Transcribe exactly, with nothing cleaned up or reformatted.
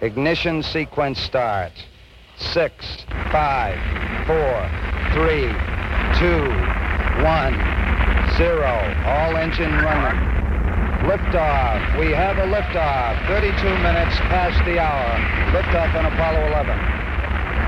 Ignition sequence starts. Six, five, four, three, two, one, zero. All engine running. Liftoff. We have a liftoff. thirty-two minutes past the hour. Liftoff on Apollo eleven.